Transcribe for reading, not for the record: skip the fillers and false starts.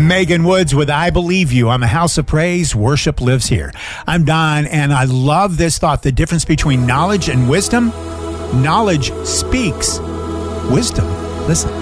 Megan Woods with I Believe You. I'm a house of praise. Worship lives here. I'm Don, and I love this thought. The difference between knowledge and wisdom. Knowledge speaks. Wisdom, listen.